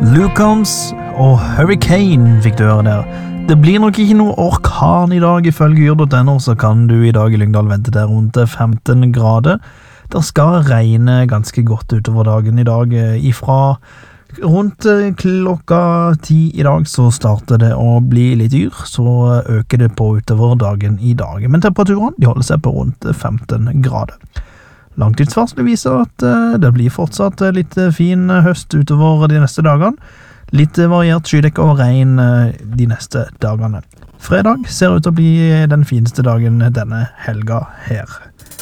Luke Combs og Hurricane fikk du høre der. Det blir nok ikke noe orkan i dag, ifølge yr.no, så kan du i dag i Lyngdal vente deg rundt 15 grader. Det skal regne ganske godt utover dagen i dag. Ifra rundt klokka 10 i dag så starter det å bli litt yr, så øker det på utover dagen i dag. Men temperaturen de holder seg på rundt 15 grader. Langtidsvarsel viser at det blir fortsatt litt fin høst utover de neste dagene. Litt variert skydekke og regn de neste dagene. Fredag ser ut til å bli den fineste dagen denne helga her.